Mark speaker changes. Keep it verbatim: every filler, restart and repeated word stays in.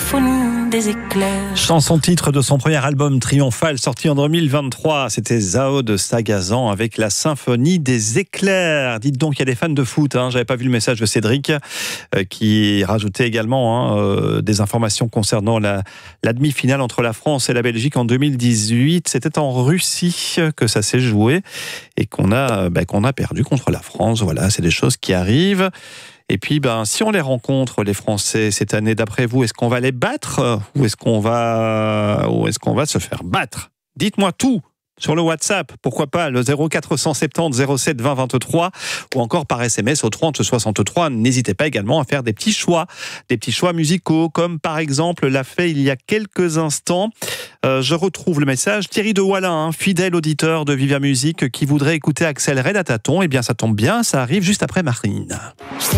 Speaker 1: symphonie des éclairs.
Speaker 2: Chanson-titre de son premier album triomphal sorti en deux mille vingt-trois, c'était Zao de Sagazan avec la symphonie des éclairs. Dites donc, il y a des fans de foot, hein. J'avais pas vu le message de Cédric euh, qui rajoutait également hein, euh, des informations concernant la, la demi-finale entre la France et la Belgique en deux mille dix-huit. C'était en Russie que ça s'est joué et qu'on a, bah, qu'on a perdu contre la France. Voilà, c'est des choses qui arrivent. Et puis, ben, si on les rencontre, les Français, cette année, d'après vous, est-ce qu'on va les battre ou est-ce qu'on va, ou est-ce qu'on va se faire battre? Dites-moi tout sur le WhatsApp, pourquoi pas, le zéro quatre cent soixante-dix zéro sept vingt vingt-trois ou encore par S M S au trente soixante-trois. N'hésitez pas également à faire des petits choix, des petits choix musicaux, comme par exemple l'a fait il y a quelques instants. Euh, je retrouve le message. Thierry de Wallin, hein, fidèle auditeur de Viva Musique, qui voudrait écouter Axel Red à tâtons. Eh bien, ça tombe bien, ça arrive juste après Marine.